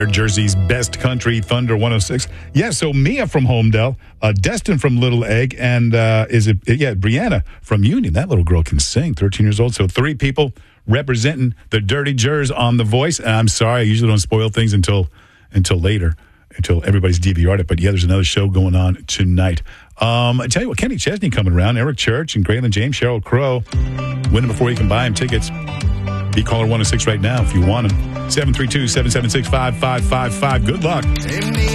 Jersey's best country, Thunder 106. Yeah, so Mia from Homedale, Destin from Little Egg, and Brianna from Union. That little girl can sing, 13 years old. So 3 people representing the Dirty Jers on The Voice. And I'm sorry, I usually don't spoil things until later, until everybody's DVR'd it. But yeah, there's another show going on tonight. I tell you what, Kenny Chesney coming around, Eric Church and Graylin James, Sheryl Crow. Win them before you can buy them tickets. Be caller 106 right now if you want them. 732-776-5555. Good luck.